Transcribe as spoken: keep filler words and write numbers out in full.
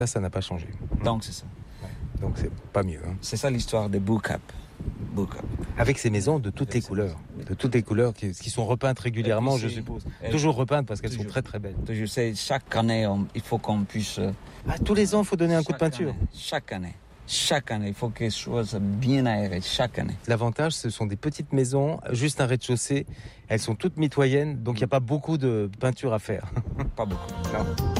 Ça, ça n'a pas changé. Donc c'est ça. Donc c'est pas mieux. Hein. C'est ça l'histoire de Bookap. Bookap. Avec ces maisons de toutes les couleurs, de toutes les couleurs qui, qui sont repeintes régulièrement, je suppose. Toujours repeintes parce qu'elles sont très très belles. Je sais, chaque année, on, il faut qu'on puisse... Ah, tous les ans, il faut donner un coup de peinture. Année, chaque année. Chaque année, il faut que ce soit bien aéré, chaque année. L'avantage, ce sont des petites maisons, juste un rez-de-chaussée. Elles sont toutes mitoyennes, donc il n'y a pas beaucoup de peinture à faire. Pas beaucoup. Non.